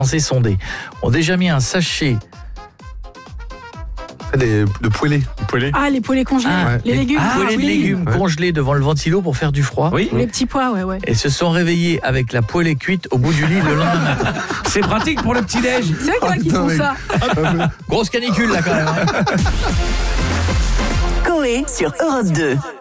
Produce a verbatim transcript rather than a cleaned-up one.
Français sondés ont déjà mis un sachet Des, de poêlés. Poêlés. Ah, les poêlés congelés, Ah, les, les légumes. Ah, poêlés de oui. légumes Ouais. congelés devant le ventilo pour faire du froid. Oui. Ou les petits pois, ouais, ouais. Et se sont réveillés avec la poêlée cuite au bout du lit le lendemain matin. C'est pratique pour le petit-déj. C'est vrai qu'il y en a qui font oui. ça. Grosse canicule là quand même. hein. Coé sur Europe deux.